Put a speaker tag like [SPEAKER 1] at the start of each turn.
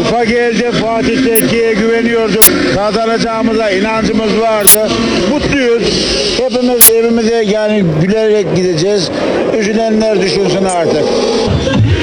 [SPEAKER 1] Kupa geldi. Fatih Tekke'ye güveniyorduk. Kazanacağımıza inancımız vardı. Mutluyuz. Hepimiz evimize yani gülerek gideceğiz. Üzülenler düşünsün artık.